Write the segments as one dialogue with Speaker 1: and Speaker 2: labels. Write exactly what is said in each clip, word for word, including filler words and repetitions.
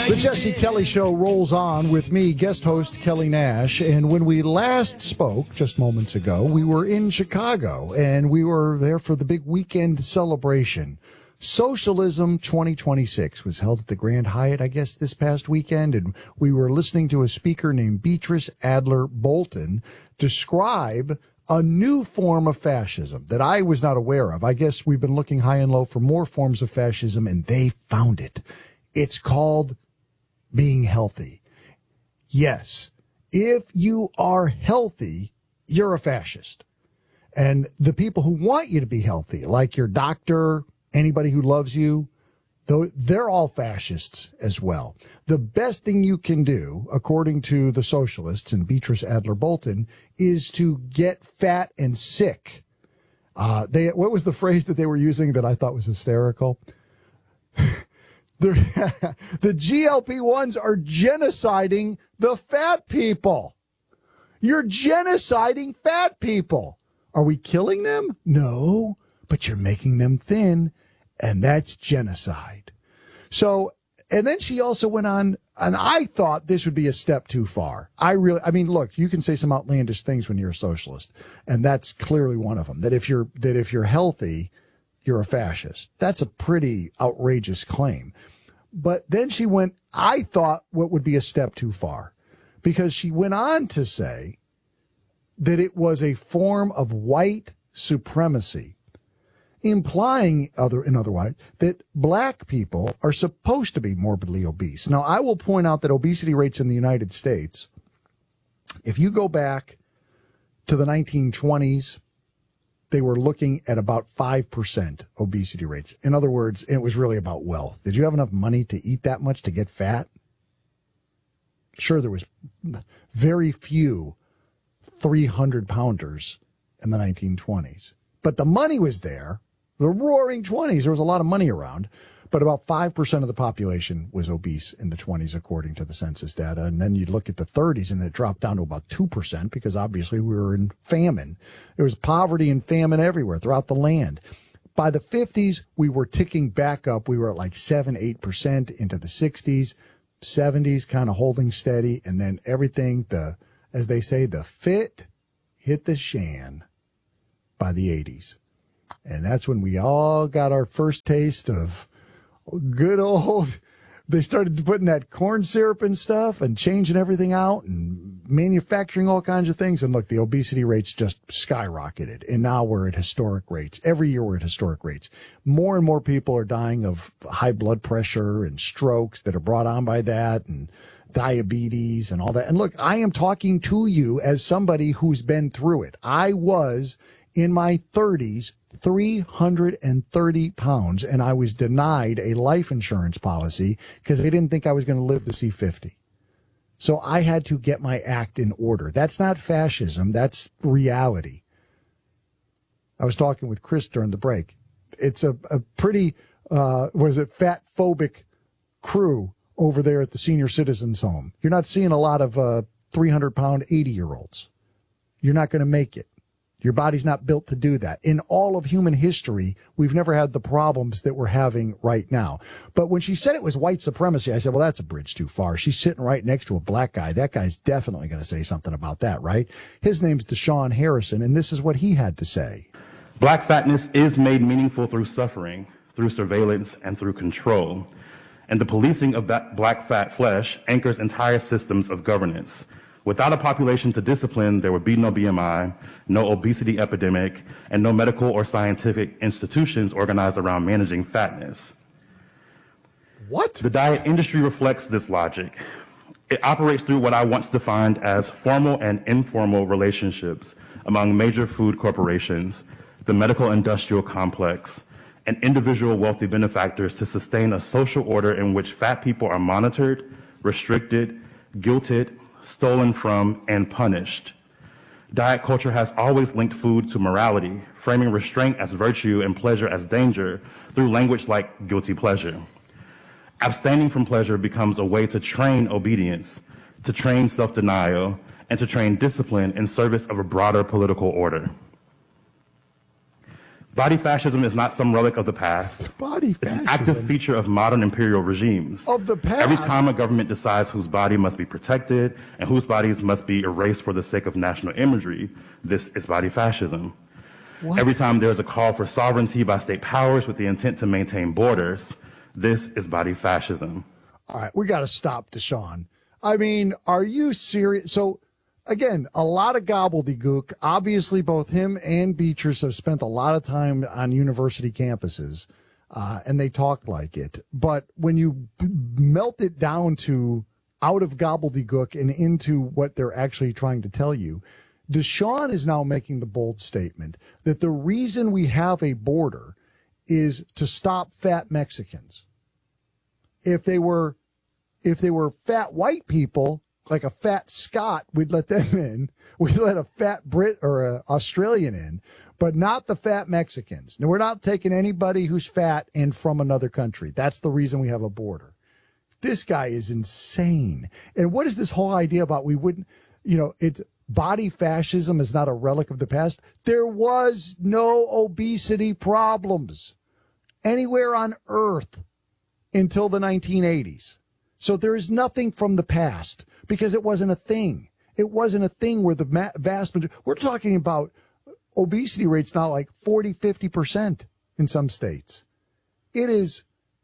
Speaker 1: The Jesse Kelly Show rolls on with me, guest host Kelly Nash. And when we last spoke, just moments ago, we were in Chicago, and we were there for the big weekend celebration. Socialism twenty twenty-six was held at the Grand Hyatt, I guess, this past weekend, and we were listening to a speaker named Beatrice Adler Bolton describe a new form of fascism that I was not aware of. I guess we've been looking high and low for more forms of fascism, and they found it. It's called being healthy. Yes, if you are healthy, you're a fascist. And the people who want you to be healthy, like your doctor, anybody who loves you, though, they're all fascists as well. The best thing you can do, according to the socialists and Beatrice Adler Bolton, is to get fat and sick. Uh, they, what was the phrase that they were using that I thought was hysterical? The G L P ones are genociding the fat people. You're genociding fat people. Are we killing them? No, but you're making them thin, and that's genocide. So, and then she also went on, and I thought this would be a step too far. I really, I mean, look, you can say some outlandish things when you're a socialist, and that's clearly one of them. That if you're, that if you're healthy, you're a fascist. That's a pretty outrageous claim. But then she went, I thought what would be a step too far, because she went on to say that it was a form of white supremacy, implying other, in other words, that black people are supposed to be morbidly obese. Now, I will point out that obesity rates in the United States, if you go back to the nineteen twenties, they were looking at about five percent obesity rates. In other words, it was really about wealth. Did you have enough money to eat that much to get fat? Sure, there was very few three hundred pounders in the nineteen twenties. But the money was there. The roaring twenties, there was a lot of money around. But about five percent of the population was obese in the twenties, according to the census data. And then you look at the thirties, and it dropped down to about two percent because obviously we were in famine. There was poverty and famine everywhere throughout the land. By the fifties, we were ticking back up. We were at like seven, eight percent into the sixties, seventies, kind of holding steady. And then everything, the, as they say, the fit hit the shan by the eighties. And that's when we all got our first taste of good old, they started putting that corn syrup and stuff and changing everything out and manufacturing all kinds of things. And look, the obesity rates just skyrocketed. And now we're at historic rates. Every year we're at historic rates. More and more people are dying of high blood pressure and strokes that are brought on by that, and diabetes and all that. And look, I am talking to you as somebody who's been through it. I was in my thirties, three hundred thirty pounds, and I was denied a life insurance policy because they didn't think I was going to live to see fifty. So I had to get my act in order. That's not fascism. That's reality. I was talking with Chris during the break. It's a, a pretty, uh, what is it, fat phobic crew over there at the senior citizens home. You're not seeing a lot of uh, three hundred pound eighty year olds. You're not going to make it. Your body's not built to do that. In all of human history, we've never had the problems that we're having right now. But when she said it was white supremacy, I said, well, that's a bridge too far. She's sitting right next to a black guy. That guy's definitely going to say something about that, right? His name's Deshaun Harrison, and this is what he had to say.
Speaker 2: Black fatness is made meaningful through suffering, through surveillance, and through control. And the policing of that black fat flesh anchors entire systems of governance. Without a population to discipline, there would be no B M I, no obesity epidemic, and no medical or scientific institutions organized around managing fatness.
Speaker 1: What?
Speaker 2: The diet industry reflects this logic. It operates through what I once defined as formal and informal relationships among major food corporations, the medical industrial complex, and individual wealthy benefactors to sustain a social order in which fat people are monitored, restricted, guilted, stolen from, and punished. Diet culture has always linked food to morality, framing restraint as virtue and pleasure as danger through language like guilty pleasure. Abstaining from pleasure becomes a way to train obedience, to train self-denial, and to train discipline in service of a broader political order. Body fascism is not some relic of the past.
Speaker 1: Body
Speaker 2: It's
Speaker 1: fascism.
Speaker 2: an active feature of modern imperial regimes.
Speaker 1: Of the past.
Speaker 2: Every time a government decides whose body must be protected and whose bodies must be erased for the sake of national imagery, this is body fascism.
Speaker 1: What?
Speaker 2: Every time there's a call for sovereignty by state powers with the intent to maintain borders, this is body fascism.
Speaker 1: All right, we got to stop, Deshaun. I mean, are you serious? So, again, a lot of gobbledygook. Obviously, both him and Beatrice have spent a lot of time on university campuses, uh, and they talk like it. But when you b- melt it down to out of gobbledygook and into what they're actually trying to tell you, Deshaun is now making the bold statement that the reason we have a border is to stop fat Mexicans. If they were, if they were fat white people, like a fat Scot, we'd let them in. We'd let a fat Brit or a Australian in, but not the fat Mexicans. Now, we're not taking anybody who's fat and from another country. That's the reason we have a border. This guy is insane. And what is this whole idea about we wouldn't, you know, it's body fascism is not a relic of the past. There was no obesity problems anywhere on earth until the nineteen eighties. So there is nothing from the past because it wasn't a thing. It wasn't a thing where the ma- vast majority, we're talking about obesity rates now like forty, fifty percent in some states. It is,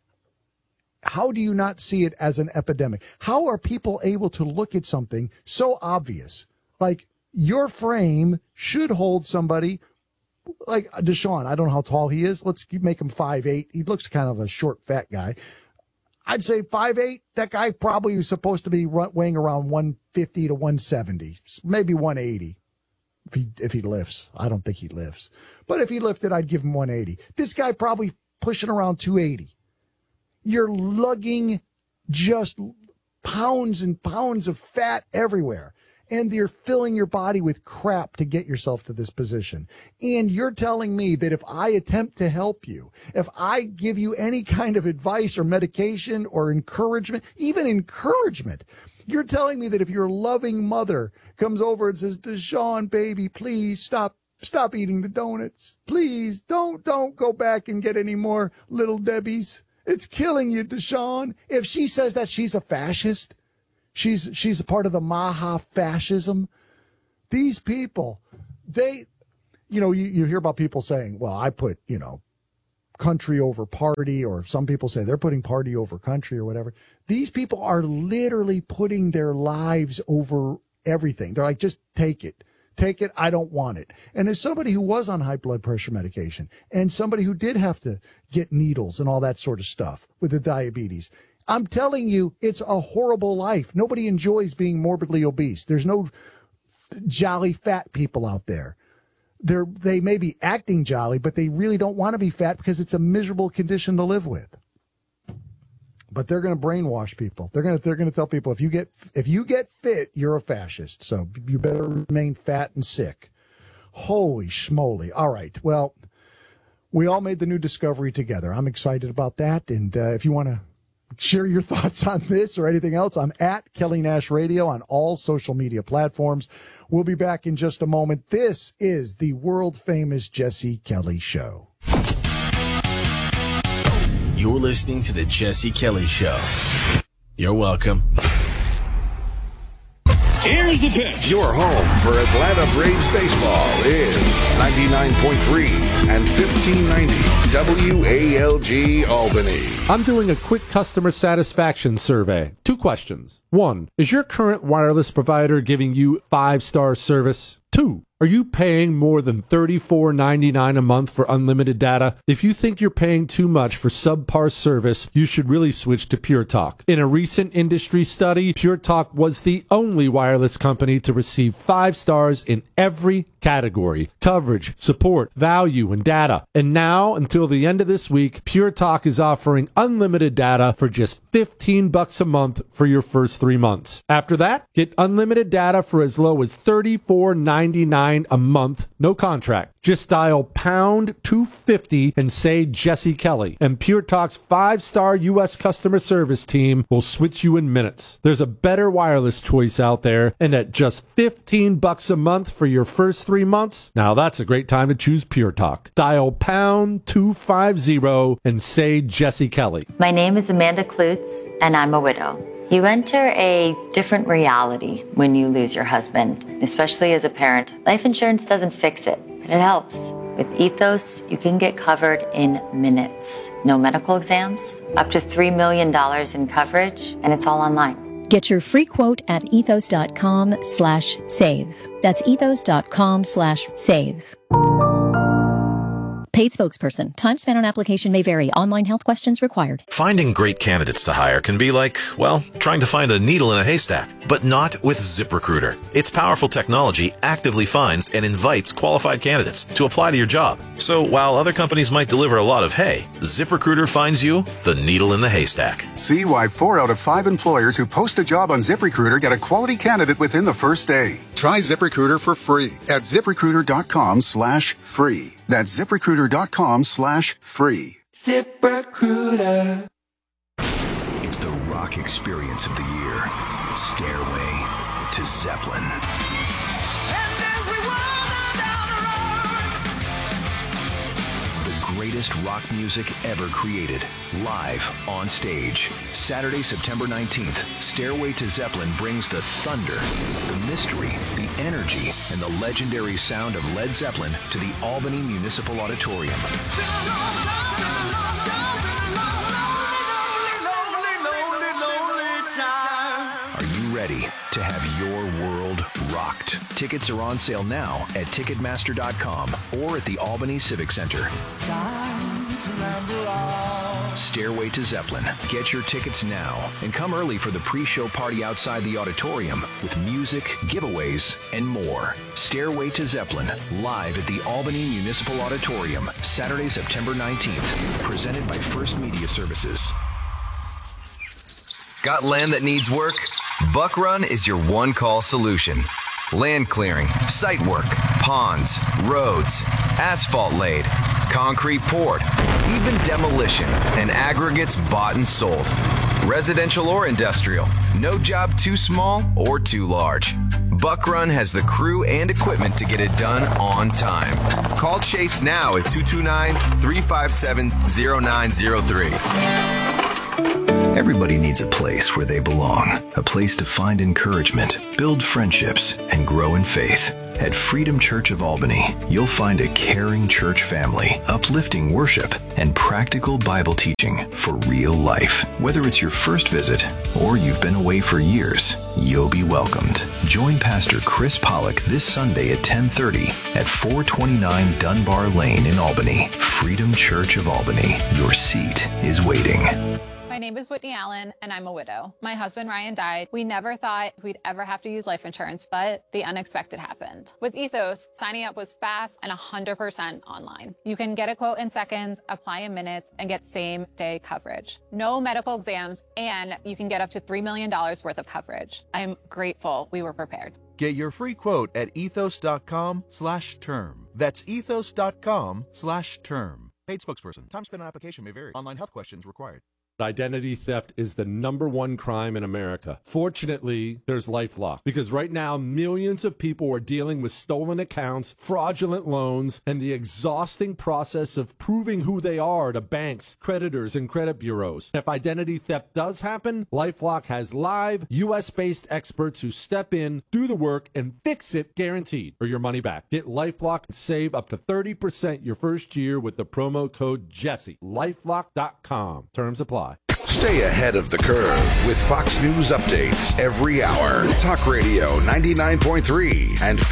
Speaker 1: how do you not see it as an epidemic? How are people able to look at something so obvious? Like your frame should hold somebody like Deshaun. I don't know how tall he is. Let's make him five eight. He looks kind of a short, fat guy. I'd say five eight. That guy probably was supposed to be weighing around one fifty to one seventy, maybe one eighty. If he, if he lifts. I don't think he lifts. But if he lifted, I'd give him one eighty. This guy probably pushing around two eighty. You're lugging just pounds and pounds of fat everywhere. And you're filling your body with crap to get yourself to this position. And you're telling me that if I attempt to help you, if I give you any kind of advice or medication or encouragement, even encouragement, you're telling me that if your loving mother comes over and says, Deshaun, baby, please stop, stop eating the donuts. Please don't, don't go back and get any more Little Debbies. It's killing you, Deshaun. If she says that, she's a fascist. She's she's a part of the Maha fascism. These people, they, you know, you, you hear about people saying, well, I put, you know, country over party, or some people say they're putting party over country or whatever. These people are literally putting their lives over everything. They're like, just take it. Take it. I don't want it. And as somebody who was on high blood pressure medication and somebody who did have to get needles and all that sort of stuff with the diabetes, I'm telling you, it's a horrible life. Nobody enjoys being morbidly obese. There's no jolly fat people out there. They're, they may be acting jolly, but they really don't want to be fat because it's a miserable condition to live with. But they're going to brainwash people. They're going to they're going to tell people if you get if you get fit, you're a fascist. So you better remain fat and sick. Holy schmoly! All right. Well, we all made the new discovery together. I'm excited about that. And uh, if you want to share your thoughts on this or anything else, I'm at Kelly Nash Radio on all social media platforms. We'll be back in just a moment. This is the world famous Jesse Kelly Show.
Speaker 3: You're listening to the Jesse Kelly Show. You're welcome.
Speaker 4: Here's the pitch.
Speaker 5: Your home for Atlanta Braves baseball is ninety-nine point three and fifteen ninety W A L G Albany.
Speaker 6: I'm doing a quick customer satisfaction survey. Two questions. One, is your current wireless provider giving you five-star service? Two, are you paying more than thirty-four ninety-nine a month for unlimited data? If you think you're paying too much for subpar service, you should really switch to Pure Talk. In a recent industry study, Pure Talk was the only wireless company to receive five stars in every category: coverage, support, value, and data. And now, until the end of this week, Pure Talk is offering unlimited data for just fifteen bucks a month for your first three months. After that, get unlimited data for as low as thirty-four ninety-nine a month, no contract. Just dial pound two fifty and say Jesse Kelly, and Pure Talk's five-star U S customer service team will switch you in minutes. There's a better wireless choice out there, and at just fifteen bucks a month for your first three months, now that's a great time to choose Pure Talk. Dial pound two fifty and say Jesse Kelly.
Speaker 4: My name is Amanda Klutz, and I'm a widow. You enter a different reality when you lose your husband, especially as a parent. Life insurance doesn't fix it, but it helps. With Ethos, you can get covered in minutes. No medical exams, up to three million dollars in coverage, and it's all online.
Speaker 7: Get your free quote at ethos.com slash save. That's ethos.com slash save. Paid spokesperson. Time spent on application may vary. Online health questions required.
Speaker 8: Finding great candidates to hire can be like, well, trying to find a needle in a haystack, but not with ZipRecruiter. Its powerful technology actively finds and invites qualified candidates to apply to your job. So while other companies might deliver a lot of hay, ZipRecruiter finds you the needle in the haystack.
Speaker 9: See why four out of five employers who post a job on ZipRecruiter get a quality candidate within the first day. Try ZipRecruiter for free at ZipRecruiter.com slash free. That's ZipRecruiter.com slash free.
Speaker 10: ZipRecruiter.
Speaker 11: It's the rock experience of the year. Stairway to Zeppelin.
Speaker 10: And as we wander down the road,
Speaker 11: the greatest rock music ever created, live on stage. Saturday, September nineteenth, Stairway to Zeppelin brings the thunder, the mystery, the energy, and the legendary sound of Led Zeppelin to the Albany Municipal Auditorium. Are you ready to have your world rocked? Tickets are on sale now at Ticketmaster dot com or at the Albany Civic Center.
Speaker 10: Time to remember all.
Speaker 11: Stairway to Zeppelin. Get your tickets now and come early for the pre-show party outside the auditorium with music, giveaways, and more. Stairway to Zeppelin, live at the Albany Municipal Auditorium, Saturday, September nineteenth. Presented by First Media Services.
Speaker 12: Got land that needs work? Buck Run is your one-call solution. Land clearing, site work, ponds, roads, asphalt laid, concrete poured, even demolition and aggregates bought and sold. Residential or industrial, no job too small or too large. Buck Run has the crew and equipment to get it done on time. Call Chase now at two two nine, three five seven, zero nine zero three.
Speaker 11: Everybody needs a place where they belong, a place to find encouragement, build friendships, and grow in faith. At Freedom Church of Albany, you'll find a caring church family, uplifting worship, and practical Bible teaching for real life. Whether it's your first visit or you've been away for years, you'll be welcomed. Join Pastor Chris Pollock this Sunday at ten thirty at four twenty-nine Dunbar Lane in Albany. Freedom Church of Albany. Your seat is waiting.
Speaker 13: My name is Whitney Allen, and I'm a widow. My husband, Ryan, died. We never thought we'd ever have to use life insurance, but the unexpected happened. With Ethos, signing up was fast and one hundred percent online. You can get a quote in seconds, apply in minutes, and get same-day coverage. No medical exams, and you can get up to three million dollars worth of coverage. I'm grateful we were prepared.
Speaker 14: Get your free quote at ethos.com slash term. That's ethos.com slash term. Paid spokesperson. Time spent on application may vary. Online health questions required.
Speaker 6: Identity theft is the number one crime in America. Fortunately, there's LifeLock, because right now millions of people are dealing with stolen accounts, fraudulent loans, and the exhausting process of proving who they are to banks, creditors, and credit bureaus. If identity theft does happen, LifeLock has live U S-based experts who step in, do the work, and fix it guaranteed, or your money back. Get LifeLock and save up to thirty percent your first year with the promo code Jesse. LifeLock dot com. Terms apply.
Speaker 5: Stay ahead of the curve with Fox News updates every hour. Talk Radio ninety-nine point three and